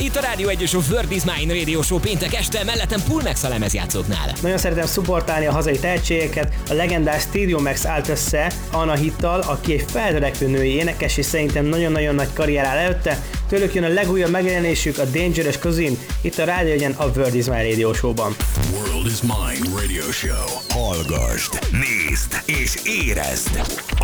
Itt a Rádió 1 és a World is Mine Radio Show péntek este, mellettem Pulmex a lemezjátszóknál. Nagyon szeretem szupportálni a hazai tehetségeket. A legendás Stereo Max állt össze Anna Hittal, aki egy feltörekvő női énekes, és szerintem nagyon-nagyon nagy karrier áll előtte. Tőlük jön a legújabb megjelenésük, a Dangerous Cousin, itt a Rádió 1-en a World is Mine Radio Show-ban. World is Mine Radio Show. Hallgasd, nézd és érezd!